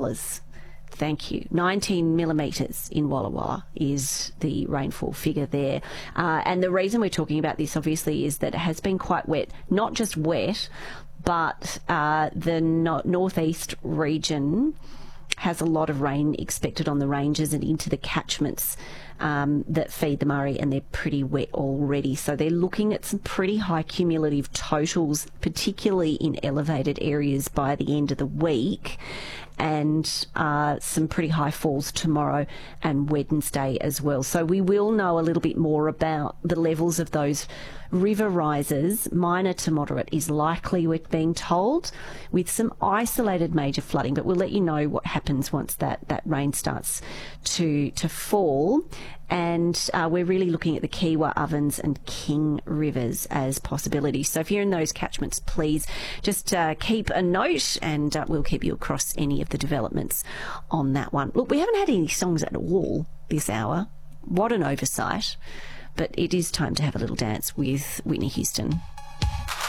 colours. Thank you. 19 millimetres in Walla Walla is the rainfall figure there. And the reason we're talking about this, obviously, is that it has been quite wet. Not just wet, but the northeast region has a lot of rain expected on the ranges and into the catchments that feed the Murray, and they're pretty wet already. So they're looking at some pretty high cumulative totals, particularly in elevated areas by the end of the week, and some pretty high falls tomorrow and Wednesday as well. So we will know a little bit more about the levels of those river rises. Minor to moderate is likely, we're being told, with some isolated major flooding, but we'll let you know what happens once that rain starts to fall. And we're really looking at the Kiewa, Ovens and King rivers as possibilities. So if you're in those catchments, please just keep a note, and we'll keep you across any of the developments on that one. Look, we haven't had any songs at all this hour. What an oversight. But it is time to have a little dance with Whitney Houston.